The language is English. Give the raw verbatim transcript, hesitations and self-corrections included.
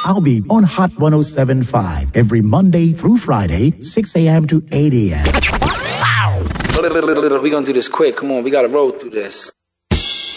I'll be on Hot one oh seven point five every Monday through Friday, six a.m. to eight a.m. We're going to do this quick. Come on, we got to roll through this.